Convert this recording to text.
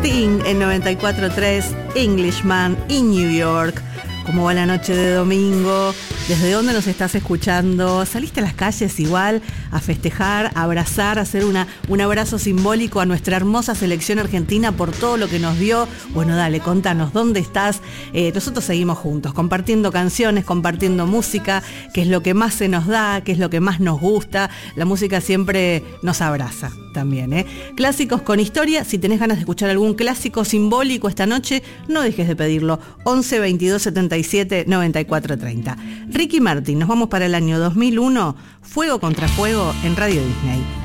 Sting en 94.3, Englishman in New York. ¿Cómo va la noche de domingo? ¿Desde dónde nos estás escuchando? ¿Saliste a las calles igual a festejar, a abrazar, a hacer un abrazo simbólico a nuestra hermosa selección argentina por todo lo que nos dio? Bueno, dale, contanos, ¿dónde estás? Nosotros seguimos juntos, compartiendo canciones, compartiendo música, que es lo que más se nos da, que es lo que más nos gusta. La música siempre nos abraza también, ¿eh? Clásicos con historia. Si tenés ganas de escuchar algún clásico simbólico esta noche, no dejes de pedirlo. 11 22 77 94 30. Ricky Martin, nos vamos para el año 2001. Fuego contra Fuego en Radio Disney.